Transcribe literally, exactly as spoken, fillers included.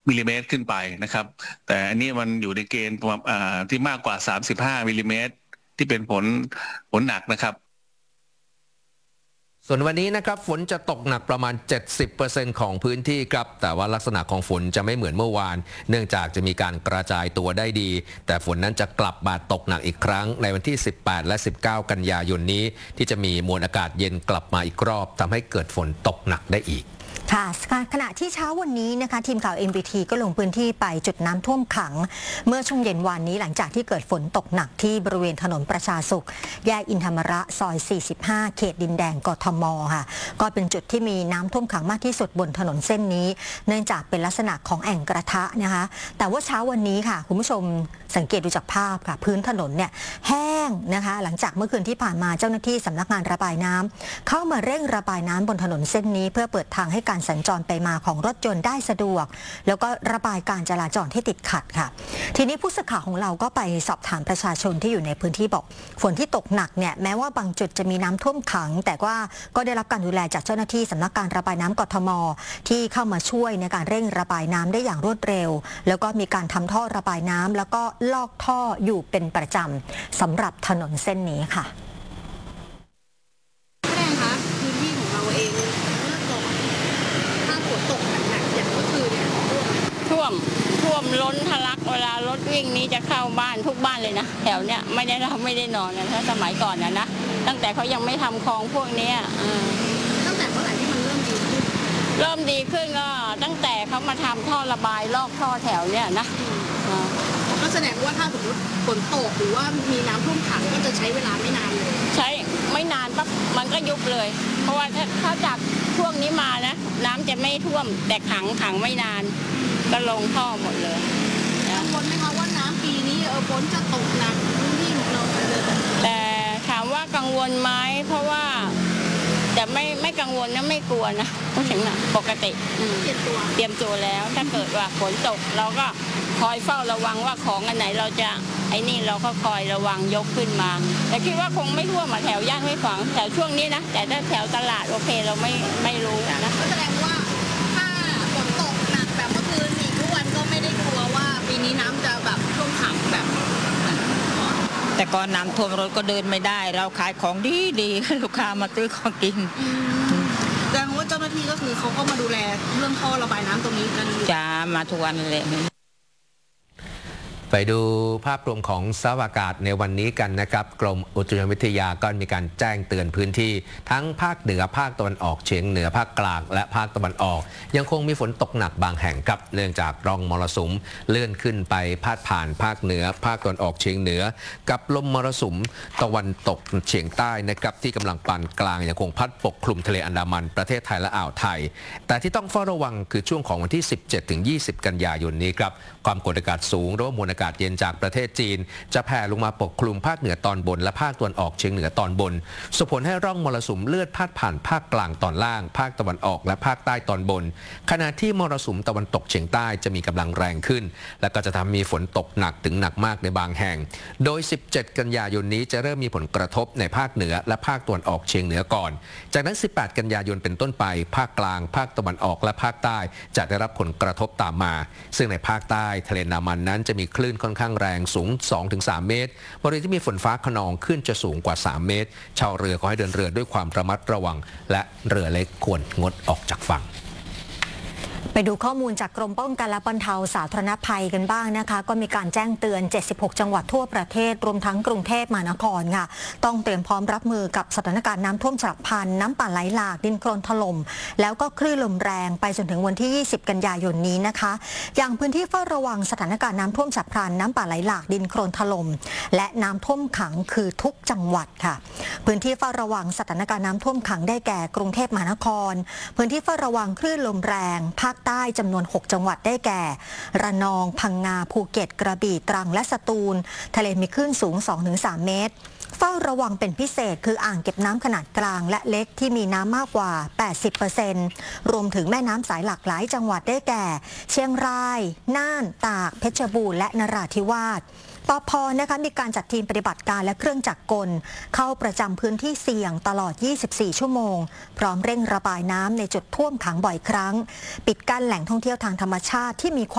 มิลลิเมตรขึ้นไปนะครับแต่อันนี้มันอยู่ในเกณฑ์ที่มากกว่าสามสิบห้ามิลลิเมตรที่เป็นฝนฝนหนักนะครับส่วนวันนี้นะครับฝนจะตกหนักประมาณ เจ็ดสิบเปอร์เซ็นต์ ของพื้นที่ครับแต่ว่าลักษณะของฝนจะไม่เหมือนเมื่อวานเนื่องจากจะมีการกระจายตัวได้ดีแต่ฝนนั้นจะกลับมาตกหนักอีกครั้งในวันที่สิบแปดและสิบเก้ากันยายนนี้ที่จะมีมวลอากาศเย็นกลับมาอีกรอบทำให้เกิดฝนตกหนักได้อีกค่ะขณะที่เช้าวันนี้นะคะทีมข่าว เอ็น บี ที ก็ลงพื้นที่ไปจุดน้ำท่วมขังเมื่อช่วงเย็นวันนี้หลังจากที่เกิดฝนตกหนักที่บริเวณถนนประชาสุขแยกอินธรรมระซอยสี่สิบห้าเขตดินแดงกทมค่ะก็เป็นจุดที่มีน้ำท่วมขังมากที่สุดบนถนนเส้นนี้เนื่องจากเป็นลักษณะของแอ่งกระทะนะคะแต่ว่าเช้าวันนี้ค่ะคุณผู้ชมสังเกตดูจากภาพค่ะพื้นถนนเนี่ยแห้งนะคะหลังจากเมื่อคืนที่ผ่านมาเจ้าหน้าที่สำนักงานระบายน้ำเข้ามาเร่งระบายน้ำบนถนนเส้นนี้เพื่อเปิดทางให้การสัญจรไปมาของรถยนต์ได้สะดวกแล้วก็ระบายการจราจรที่ติดขัดค่ะทีนี้ผู้สื่อข่าวของเราก็ไปสอบถามประชาชนที่อยู่ในพื้นที่บอกฝนที่ตกหนักเนี่ยแม้ว่าบางจุดจะมีน้ำท่วมขังแต่ว่าก็ได้รับการดูแลจากเจ้าหน้าที่สำนักการระบายน้ำกทมที่เข้ามาช่วยในการเร่งระบายน้ำได้อย่างรวดเร็วแล้วก็มีการทำท่อระบายน้ำแล้วก็ลอกท่ออยู่เป็นประจำสำหรับถนนเส้นนี้ค่ะแม่คะพื้นที่ของเราเองเมื่อก่อนถ้าฝนตกหนักๆอย่างเมื่อคืนเนี่ยท่วมท่วมล้นทะลักเวลารถวิ่งนี้จะเข้าบ้านทุกบ้านเลยนะแถวเนี้ยไม่ได้เราไม่ได้นอนนะถ้าสมัยก่อนนะนะตั้งแต่เขายังไม่ทำคลองพวกนี้ตั้งแต่เมื่อไหร่ที่มันเริ่มดีขึ้นเริ่มดีขึ้นก็ตั้งแต่เขามาทำท่อระบายลอกท่อแถวเนี้ยนะก็แสดงว่าถ้าสมมติฝนตกหรือว่ามีน้ำท่วมขังก็จะใช้เวลาไม่นานเลยใช้ไม่นานปั๊บมันก็ยุบเลยเพราะว่าถ้าถ้าจากช่วงนี้มานะน้ำจะไม่ท่วมแต่ขังขังไม่นานก็ลงท่อหมดเลยกังวลไหมคะว่าน้ำปีนี้เออฝนจะตกหนักพื้นที่ของเราเลยแต่ถามว่ากังวลไหมเพราะว่าแต่ไม่ไม่กังวลนะไม่กลัวนะพูดถึงนะปกติเตรียมตัวเตรียมตัวแล้วถ้าเกิดว่าฝนตกเราก็คอยเฝ้าระวังว่าของอันไหนเราจะไอ้นี่เราก็คอยระวังยกขึ้นมาแต่คิดว่าคงไม่ท่วมมาแถวย่านห้วยขวางแถวช่วงนี้นะแต่ถ้าแถวตลาดโอเคเราไม่ไม่รู้นะแสดงว่าถ้าฝนตกหนักแบบเมื่อคืนอีกทุกวันก็ไม่ได้กลัวว่าปีนี้น้ำจะแบบท่วมขังแบบแต่ก่อนน้ำท่วมรถก็เดินไม่ได้เราขายของดีดีลูกค้ามาซื้อของกินแสดงว่าเจ้าหน้าที่ก็คือเขาก็มาดูแลเรื่องท่อระบายน้ำตรงนี้กันจ้ามาทุกวันเลยไปดูภาพรวมของสภาพอากาศในวันนี้กันนะครับกรมอุตุนิยมวิทยาก็มีการแจ้งเตือนพื้นที่ทั้งภาคเหนือภาคตะวันออกเฉียงเหนือภาคกลางและภาคตะวันออกยังคงมีฝนตกหนักบางแห่งครับเนื่องจากร่องมรสุมเลื่อนขึ้นไปพาดผ่านภาคเหนือภาคตะวันออกเฉียงเหนือกับลมมรสุมตะวันตกเฉียงใต้นะครับที่กำลังปานกลางยังคงพัดปกคลุมทะเลอันดามันประเทศไทยและอ่าวไทยแต่ที่ต้องเฝ้าระวังคือช่วงของวันที่ สิบเจ็ดถึงยี่สิบ กันยายนนี้ครับความกดอากาศสูงหรือว่ามวลอากาศเย็นจากประเทศจีนจะแผ่ลงมาปกคลุมภาคเหนือตอนบนและภาคตะวันออกเฉียงเหนือตอนบนส่งผลให้ร่องมรสุมเลื่อนพาดผ่านภาคกลางตอนล่างภาคตะวันออกและภาคใต้ตอนบนขณะที่มรสุมตะวันตกเฉียงใต้จะมีกำลังแรงขึ้นและก็จะทำให้มีฝนตกหนักถึงหนักมากในบางแห่งโดยสิบเจ็ดกันยายนนี้จะเริ่มมีผลกระทบในภาคเหนือและภาคตะวันออกเฉียงเหนือก่อนจากนั้นสิบแปดกันยายนเป็นต้นไปภาคกลางภาคตะวันออกและภาคใต้จะได้รับผลกระทบตามมาซึ่งในภาคใต้ทะเลอันดามันนั้นจะมีคลื่นค่อนข้างแรงสูง สองถึงสาม เมตรบริเวณที่มีฝนฟ้าคะนองขึ้นจะสูงกว่าสามเมตรชาวเรือขอให้เดินเรือด้วยความระมัดระวังและเรือเล็กควรงดออกจากฝั่งไปดูข้อมูลจากกรมป้องกันและบรรเทาสาธารณภัยกันบ้างนะคะก็มีการแจ้งเตือนเจ็ดสิบหกจังหวัดทั่วประเทศรวมทั้งกรุงเทพมหานครค่ะต้องเตรียมพร้อมรับมือกับสถานการณ์น้ำท่วมฉับพลันน้ำป่าไหลหลากดินโคลนถล่มแล้วก็คลื่นลมแรงไปจนถึงวันที่ยี่สิบกันยายนนี้นะคะอย่างพื้นที่เฝ้าระวังสถานการณ์น้ำท่วมฉับพลันน้ำป่าไหลหลากดินโคลนถล่มและน้ำท่วมขังคือทุกจังหวัดค่ะพื้นที่เฝ้าระวังสถานการณ์น้ำท่วมขังได้แก่กรุงเทพมหานครพื้นที่เฝ้าระวังคลื่นลมแรงภาคใต้จำนวนหกจังหวัดได้แก่ระนองพังงาภูเก็ตกระบี่ตรังและสตูลทะเลมีคลื่นสูง สองถึงสาม เมตรเฝ้าระวังเป็นพิเศษคืออ่างเก็บน้ำขนาดกลางและเล็กที่มีน้ำมากกว่า แปดสิบเปอร์เซ็นต์ รวมถึงแม่น้ำสายหลากหลายจังหวัดได้แก่เชียงรายน่านตากเพชรบูรณ์และนราธิวาสปภ.นะคะมีการจัดทีมปฏิบัติการและเครื่องจักรกลเข้าประจำพื้นที่เสี่ยงตลอดยี่สิบสี่ชั่วโมงพร้อมเร่งระบายน้ำในจุดท่วมขังบ่อยครั้งปิดกั้นแหล่งท่องเที่ยวทางธรรมชาติที่มี